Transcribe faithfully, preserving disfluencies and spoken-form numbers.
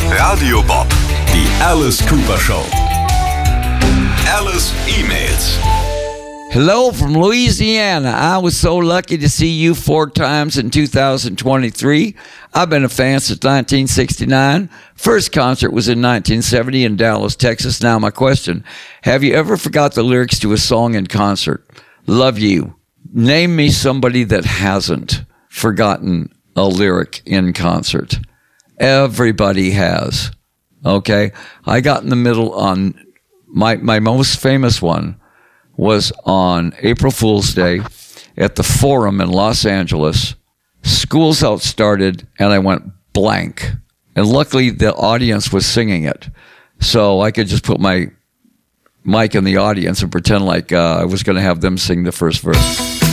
Radio Bob, die Alice Cooper Show. Alice E-Mails. Hello from Louisiana. I was so lucky to see you four times in two thousand twenty-three. I've been a fan since nineteen sixty-nine. First concert was in nineteen seventy in Dallas, Texas. Now my question, have you ever forgot the lyrics to a song in concert? Love you. Name me somebody that hasn't forgotten a lyric in concert. Everybody has. Okay? I got in the middle on my my most famous one was on April Fool's Day at the Forum in Los Angeles. School's Out started, and I went blank. And luckily, the audience was singing it. So I could just put my mic in the audience and pretend like uh, I was going to have them sing the first verse.